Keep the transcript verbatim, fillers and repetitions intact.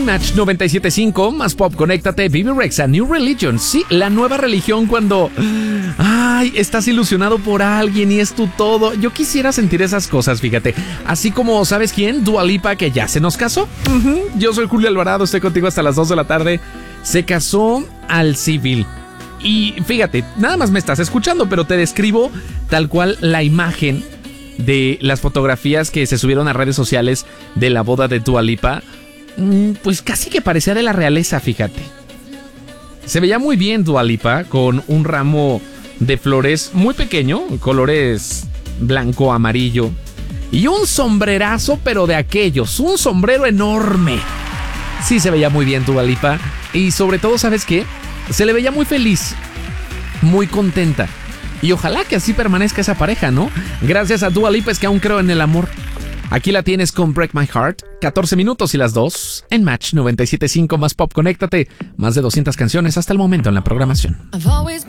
Match noventa y siete punto cinco, más pop, conéctate, Bebe Rexha, New Religion. Sí, la nueva religión cuando... Ay, estás ilusionado por alguien y es tu todo. Yo quisiera sentir esas cosas, fíjate. Así como, ¿sabes quién? Dua Lipa, que ya se nos casó. Uh-huh. Yo soy Julio Alvarado, estoy contigo hasta las dos de la tarde. Se casó al civil. Y fíjate, nada más me estás escuchando, pero te describo tal cual la imagen de las fotografías que se subieron a redes sociales de la boda de Dua Lipa. Pues casi que parecía de la realeza, fíjate. Se veía muy bien Dua Lipa con un ramo de flores muy pequeño, colores blanco, amarillo, y un sombrerazo, pero de aquellos, un sombrero enorme. Sí, se veía muy bien Dua Lipa. Y sobre todo, ¿sabes qué? Se le veía muy feliz, muy contenta. Y ojalá que así permanezca esa pareja, ¿no? Gracias a Dua Lipa es que aún creo en el amor. Aquí la tienes con Break My Heart, catorce minutos y las dos en Match noventa y siete punto cinco, más pop, conéctate. Más de doscientas canciones hasta el momento en la programación.